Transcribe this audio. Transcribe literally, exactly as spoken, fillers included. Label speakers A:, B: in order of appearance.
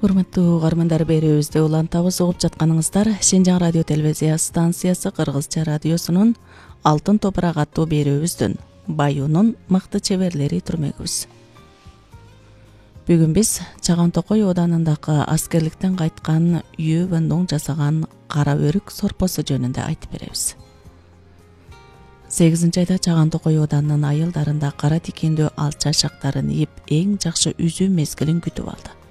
A: Урматтуу угармандар, берүүбүздү улантабыз. Угуп жатканыңыздар Шинжаң радио телевизия станциясы Кыргызча радиосунун Алтын топурак аттуу берүүбүздүн Баюунун мыкты чеберлери түрмөгүбүз. Бүгүн биз Чаган Токой ооданындагы аскерликтен кайткан Үй Бөндүң жасаган кара өрүк сорпосу жөнүндө айтып беребиз. сегизинчи айда Чаган Токой ооданынын айылдарында кара тикендүү алча шактарын ийип, эң жакшы үзүү мезгилин күтүп алды.